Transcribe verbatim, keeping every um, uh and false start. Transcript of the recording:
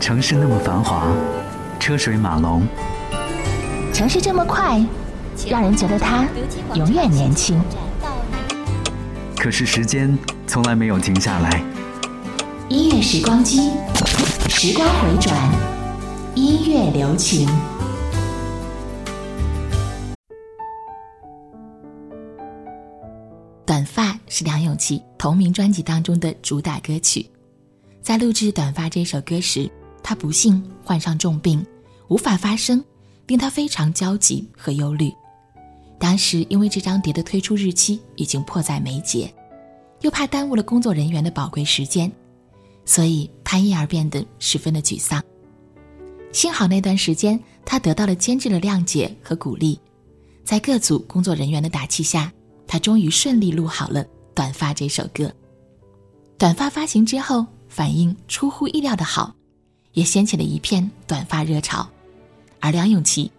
城市那么繁华，车水马龙， 城市这么快，让人觉得它永远年轻。 可是时间从来没有停下来。 音乐时光机，时光回转，音乐留情。短发是梁咏琪同名专辑当中的主打歌曲。在录制短发这首歌时，他不幸患上重病，无法发声，令他非常焦急和忧虑。当时因为这张碟的推出日期已经迫在眉睫，又怕耽误了工作人员的宝贵时间，所以他因而变得十分的沮丧。幸好那段时间他得到了监制的谅解和鼓励，在各组工作人员的打气下，他终于顺利录好了《短发》这首歌。短发发行之后反应出乎意料的好，也掀起了一片短发热潮，而梁咏琪